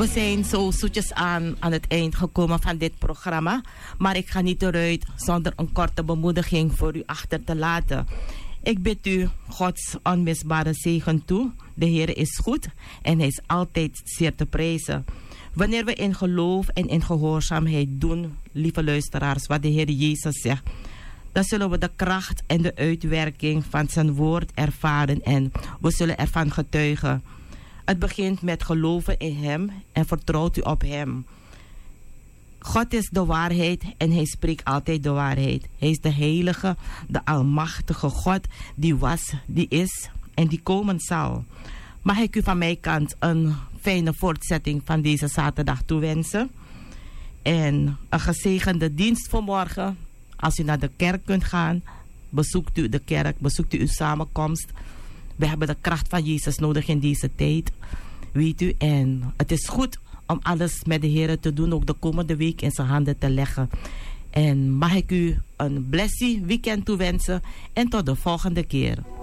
We zijn zo zoetjes aan het eind gekomen van dit programma. Maar ik ga niet eruit zonder een korte bemoediging voor u achter te laten. Ik bid u Gods onmisbare zegen toe. De Heer is goed en Hij is altijd zeer te prijzen. Wanneer we in geloof en in gehoorzaamheid doen, lieve luisteraars, wat de Heer Jezus zegt, dan zullen we de kracht en de uitwerking van zijn woord ervaren en we zullen ervan getuigen. Het begint met geloven in Hem en vertrouwt u op Hem. God is de waarheid en Hij spreekt altijd de waarheid. Hij is de heilige, de almachtige God die was, die is en die komen zal. Mag ik u van mijn kant een fijne voortzetting van deze zaterdag toewensen. En een gezegende dienst voor morgen. Als u naar de kerk kunt gaan, bezoekt u de kerk, bezoekt u uw samenkomst. We hebben de kracht van Jezus nodig in deze tijd. Weet u, en het is goed om alles met de Heer te doen, ook de komende week in zijn handen te leggen. En mag ik u een blessed weekend toewensen en tot de volgende keer.